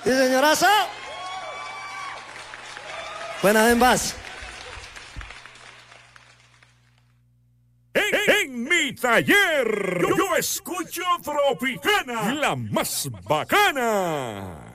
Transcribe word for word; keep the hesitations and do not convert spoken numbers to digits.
Sí, señorazo. Buenas en más. En, en mi taller, yo, yo escucho Tropicana, la más bacana.